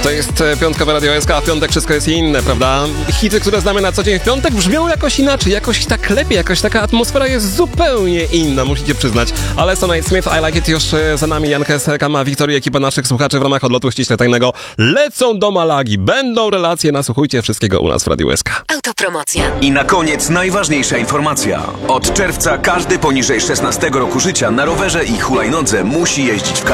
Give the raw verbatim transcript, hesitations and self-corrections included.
To jest e, piątkowe Radio S K, a w piątek wszystko jest inne, prawda? Hity, które znamy na co dzień w piątek, brzmią jakoś inaczej, jakoś tak lepiej, jakoś taka atmosfera jest zupełnie inna, musicie przyznać. Ale Sonate Smith, I Like It, już e, za nami Janka Kama, Wiktoria, ekipa naszych słuchaczy w ramach odlotu ściśle tajnego lecą do Malagi. Będą relacje, nasłuchujcie wszystkiego u nas w Radio S K. Autopromocja. I na koniec najważniejsza informacja. Od czerwca każdy poniżej szesnastego roku życia na rowerze i hulajnodze musi jeździć w